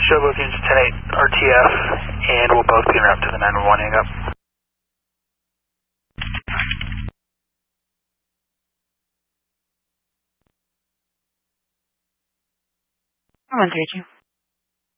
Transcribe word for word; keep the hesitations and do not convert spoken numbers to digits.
Show both units ten eight R T F, and we'll both be en route to the nine one one hang up. one three two.